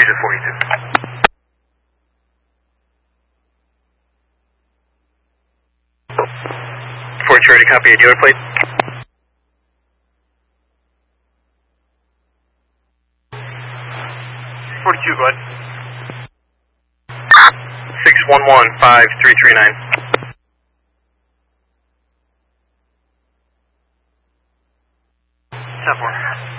degrees at 42. 42, copy a dealer plate. 42, go ahead. 6115339. 10-4.